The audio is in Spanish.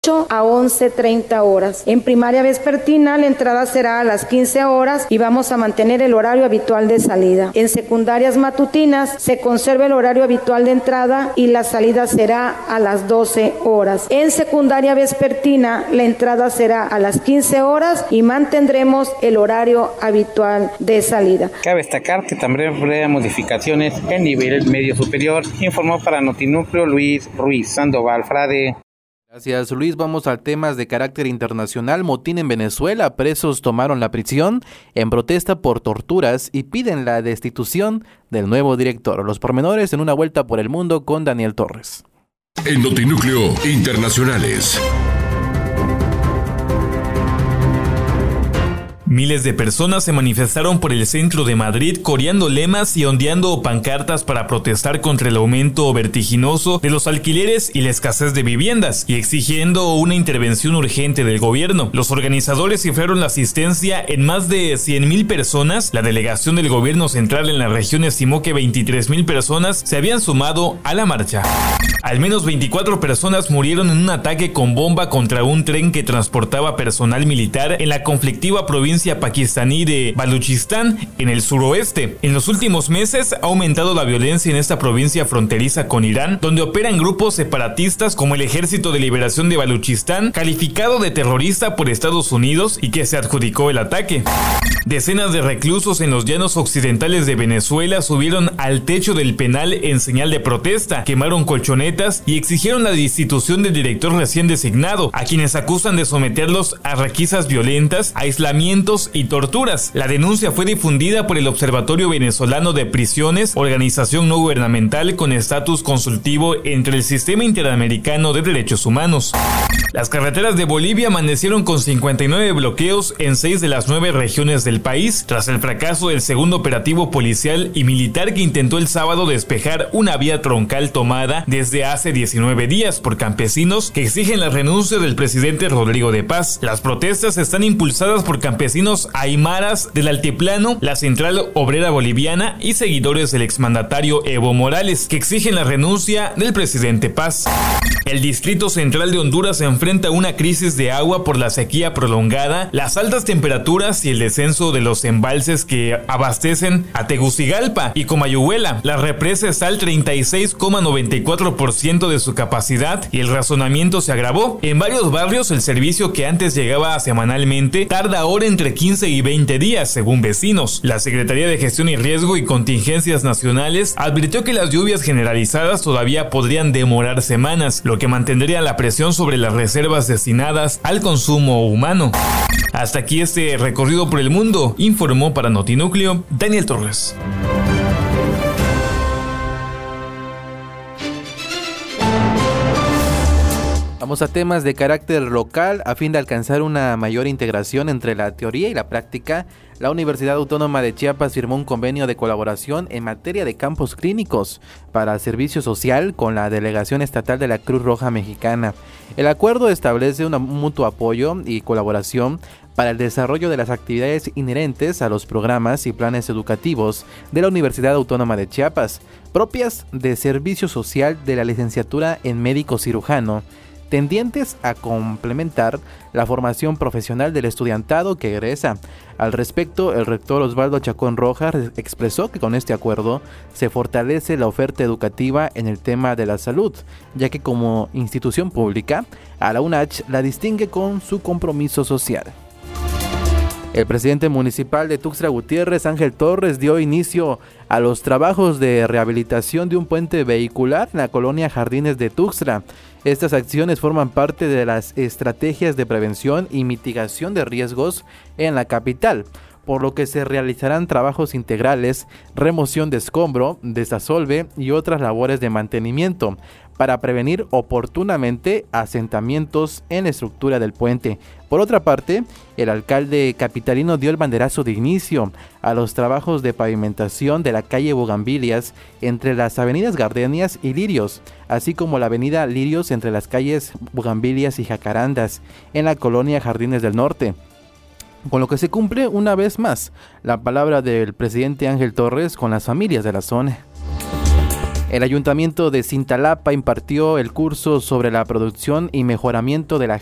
a 11:30 horas. En primaria vespertina la entrada será a las 15 horas y vamos a mantener el horario habitual de salida. En secundarias matutinas se conserva el horario habitual de entrada y la salida será a las 12 horas. En secundaria vespertina la entrada será a las 15 horas y mantendremos el horario habitual de salida. Cabe destacar que también habrá modificaciones en nivel medio superior, informó para Notinúcleo Luis Ruiz Sandoval Frade. Gracias, Luis. Vamos a temas de carácter internacional. Motín en Venezuela. Presos tomaron la prisión en protesta por torturas y piden la destitución del nuevo director. Los pormenores en una vuelta por el mundo con Daniel Torres. En Notinúcleo Internacionales. Miles de personas se manifestaron por el centro de Madrid coreando lemas y ondeando pancartas para protestar contra el aumento vertiginoso de los alquileres y la escasez de viviendas y exigiendo una intervención urgente del gobierno. Los organizadores cifraron la asistencia en más de 100,000 personas. La delegación del gobierno central en la región estimó que 23,000 personas se habían sumado a la marcha. Al menos 24 personas murieron en un ataque con bomba contra un tren que transportaba personal militar en la conflictiva provincia pakistaní de Baluchistán, en el suroeste. En los últimos meses ha aumentado la violencia en esta provincia fronteriza con Irán, donde operan grupos separatistas como el Ejército de Liberación de Baluchistán, calificado de terrorista por Estados Unidos y que se adjudicó el ataque. Decenas de reclusos en los llanos occidentales de Venezuela subieron al techo del penal en señal de protesta, quemaron colchonetas y exigieron la destitución del director recién designado, a quienes acusan de someterlos a requisas violentas, aislamientos y torturas. La denuncia fue difundida por el Observatorio Venezolano de Prisiones, organización no gubernamental con estatus consultivo entre el Sistema Interamericano de Derechos Humanos. Las carreteras de Bolivia amanecieron con 59 bloqueos en 6 de las 9 regiones del país, tras el fracaso del segundo operativo policial y militar que intentó el sábado despejar una vía troncal tomada desde hace 19 días por campesinos que exigen la renuncia del presidente Rodrigo de Paz. Las protestas están impulsadas por campesinos aymaras del altiplano, la Central Obrera Boliviana y seguidores del exmandatario Evo Morales, que exigen la renuncia del presidente Paz. El Distrito Central de Honduras se enfrenta a una crisis de agua por la sequía prolongada, las altas temperaturas y el descenso de los embalses que abastecen a Tegucigalpa y Comayuela. La represa está al 36,94% de su capacidad y el razonamiento se agravó. En varios barrios el servicio que antes llegaba semanalmente tarda ahora entre 15 y 20 días, según vecinos. La Secretaría de Gestión y Riesgo y Contingencias Nacionales advirtió que las lluvias generalizadas todavía podrían demorar semanas, lo que mantendría la presión sobre las reservas destinadas al consumo humano. Hasta aquí este recorrido por el mundo, informó para Notinúcleo Daniel Torres. Vamos a temas de carácter local. A fin de alcanzar una mayor integración entre la teoría y la práctica, la Universidad Autónoma de Chiapas firmó un convenio de colaboración en materia de campos clínicos para servicio social con la Delegación Estatal de la Cruz Roja Mexicana. El acuerdo establece un mutuo apoyo y colaboración para el desarrollo de las actividades inherentes a los programas y planes educativos de la Universidad Autónoma de Chiapas, propias de servicio social de la licenciatura en médico cirujano, tendientes a complementar la formación profesional del estudiantado que egresa. Al respecto, el rector Osvaldo Chacón Rojas expresó que con este acuerdo se fortalece la oferta educativa en el tema de la salud, ya que como institución pública, a la UNACH la distingue con su compromiso social. El presidente municipal de Tuxtla Gutiérrez, Ángel Torres, dio inicio a los trabajos de rehabilitación de un puente vehicular en la colonia Jardines de Tuxtla. Estas acciones forman parte de las estrategias de prevención y mitigación de riesgos en la capital, por lo que se realizarán trabajos integrales, remoción de escombro, desasolve y otras labores de mantenimiento para prevenir oportunamente asentamientos en la estructura del puente. Por otra parte, el alcalde capitalino dio el banderazo de inicio a los trabajos de pavimentación de la calle Bugambilias entre las avenidas Gardenias y Lirios, así como la avenida Lirios entre las calles Bugambilias y Jacarandas, en la colonia Jardines del Norte. Con lo que se cumple una vez más la palabra del presidente Ángel Torres con las familias de la zona. El Ayuntamiento de Cintalapa impartió el curso sobre la producción y mejoramiento de la